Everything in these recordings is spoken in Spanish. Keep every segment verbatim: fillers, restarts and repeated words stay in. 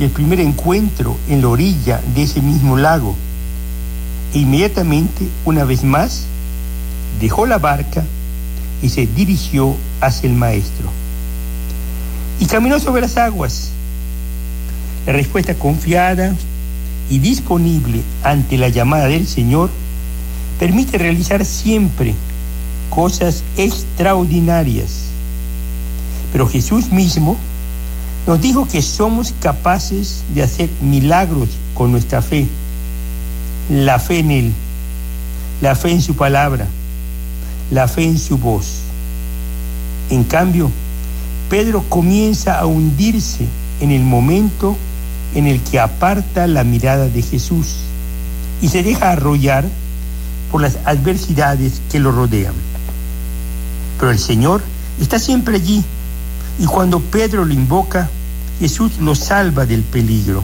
el primer encuentro en la orilla de ese mismo lago. E inmediatamente, una vez más, dejó la barca y se dirigió hacia el Maestro. Y caminó sobre las aguas. La respuesta confiada y disponible ante la llamada del Señor permite realizar siempre cosas extraordinarias. Pero Jesús mismo nos dijo que somos capaces de hacer milagros con nuestra fe. La fe en Él, la fe en su palabra, la fe en su voz. En cambio, Pedro comienza a hundirse en el momento en el que aparta la mirada de Jesús y se deja arrollar por las adversidades que lo rodean. Pero el Señor está siempre allí, y cuando Pedro lo invoca, Jesús lo salva del peligro.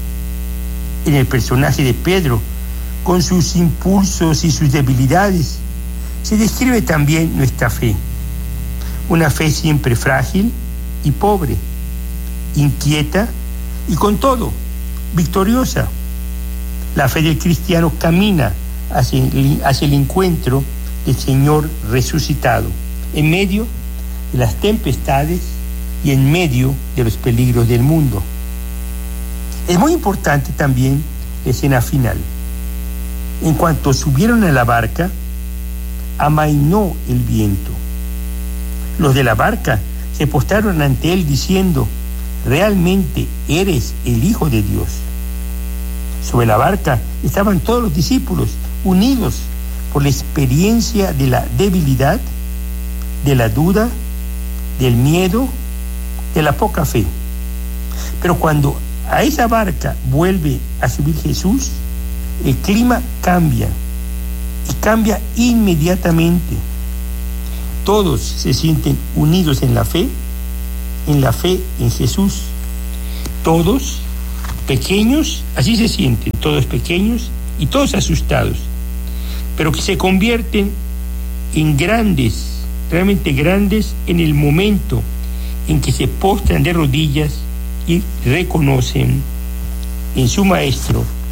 En el personaje de Pedro, con sus impulsos y sus debilidades, se describe también nuestra fe. Una fe siempre frágil y pobre, inquieta y con todo, victoriosa. La fe del cristiano camina hacia el, hacia el encuentro del Señor resucitado, en medio de las tempestades y en medio de los peligros del mundo. Es muy importante también la escena final. En cuanto subieron a la barca, amainó el viento. Los de la barca se postraron ante él diciendo: realmente eres el Hijo de Dios. Sobre la barca estaban todos los discípulos, unidos por la experiencia de la debilidad, de la duda, del miedo, de la poca fe. Pero cuando a esa barca vuelve a subir Jesús, el clima cambia, y cambia inmediatamente. Todos se sienten unidos en la fe, en la fe en Jesús. Todos pequeños, así se sienten, todos pequeños y todos asustados, pero que se convierten en grandes, realmente grandes, en el momento en que se postran de rodillas y reconocen en su Maestro